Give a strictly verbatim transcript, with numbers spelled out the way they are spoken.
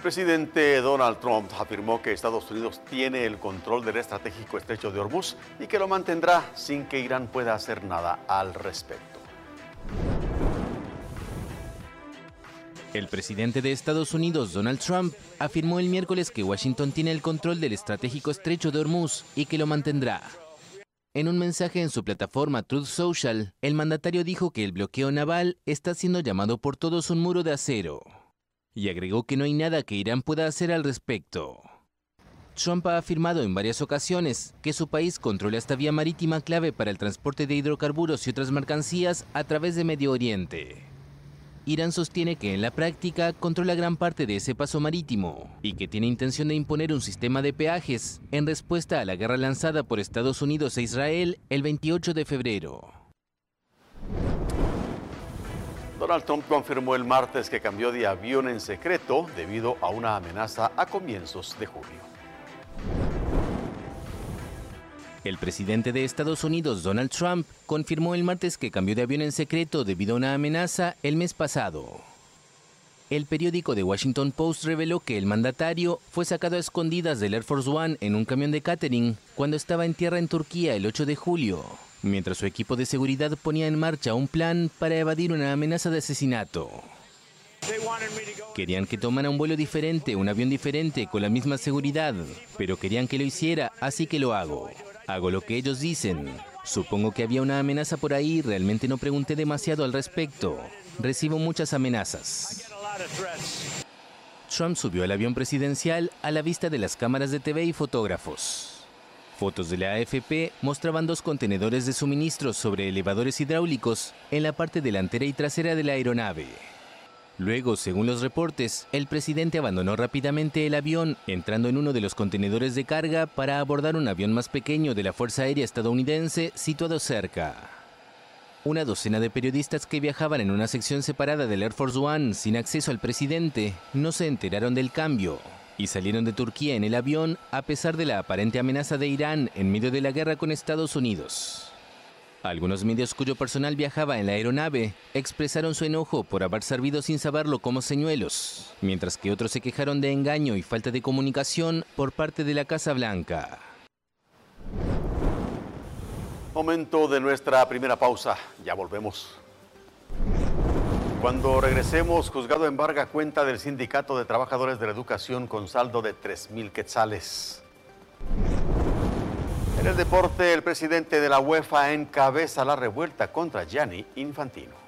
presidente Donald Trump afirmó que Estados Unidos tiene el control del estratégico estrecho de Hormuz y que lo mantendrá sin que Irán pueda hacer nada al respecto. El presidente de Estados Unidos, Donald Trump, afirmó el miércoles que Washington tiene el control del estratégico estrecho de Hormuz y que lo mantendrá. En un mensaje en su plataforma Truth Social, el mandatario dijo que el bloqueo naval está siendo llamado por todos un muro de acero. Y agregó que no hay nada que Irán pueda hacer al respecto. Trump ha afirmado en varias ocasiones que su país controla esta vía marítima clave para el transporte de hidrocarburos y otras mercancías a través de Medio Oriente. Irán sostiene que en la práctica controla gran parte de ese paso marítimo y que tiene intención de imponer un sistema de peajes en respuesta a la guerra lanzada por Estados Unidos e Israel el veintiocho de febrero. Donald Trump confirmó el martes que cambió de avión en secreto debido a una amenaza a comienzos de julio. El presidente de Estados Unidos, Donald Trump, confirmó el martes que cambió de avión en secreto debido a una amenaza el mes pasado. El periódico The Washington Post reveló que el mandatario fue sacado a escondidas del Air Force One en un camión de catering cuando estaba en tierra en Turquía el ocho de julio, mientras su equipo de seguridad ponía en marcha un plan para evadir una amenaza de asesinato. Querían que tomara un vuelo diferente, un avión diferente, con la misma seguridad, pero querían que lo hiciera, así que lo hago. Hago lo que ellos dicen. Supongo que había una amenaza por ahí, realmente no pregunté demasiado al respecto. Recibo muchas amenazas. Trump subió al avión presidencial a la vista de las cámaras de T V y fotógrafos. Fotos de la A F P mostraban dos contenedores de suministros sobre elevadores hidráulicos en la parte delantera y trasera de la aeronave. Luego, según los reportes, el presidente abandonó rápidamente el avión, entrando en uno de los contenedores de carga para abordar un avión más pequeño de la Fuerza Aérea estadounidense situado cerca. Una docena de periodistas que viajaban en una sección separada del Air Force One sin acceso al presidente no se enteraron del cambio y salieron de Turquía en el avión a pesar de la aparente amenaza de Irán en medio de la guerra con Estados Unidos. Algunos medios cuyo personal viajaba en la aeronave expresaron su enojo por haber servido sin saberlo como señuelos, mientras que otros se quejaron de engaño y falta de comunicación por parte de la Casa Blanca. Momento de nuestra primera pausa, ya volvemos. Cuando regresemos, juzgado embarga cuenta del Sindicato de Trabajadores de la Educación con saldo de tres mil quetzales. En el deporte, el presidente de la UEFA encabeza la revuelta contra Gianni Infantino.